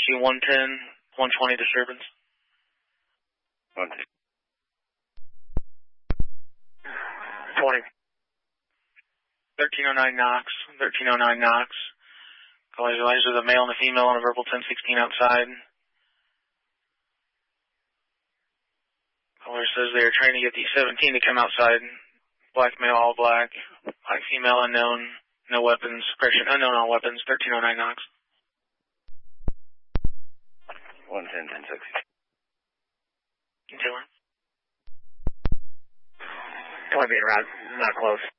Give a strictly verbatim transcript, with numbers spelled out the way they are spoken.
you one ten, one twenty disturbance. one ten. twenty. thirteen oh nine Knox, thirteen oh nine Knox. Caller advised with a male and a female on a verbal ten sixteen outside. Caller says they are trying to get the seventeen to come outside. Black male, all black. Black female, unknown. No weapons. Correction, unknown, all weapons. thirteen oh nine Knox. one ten, ten sixty. Taylor. twenty being around, not close.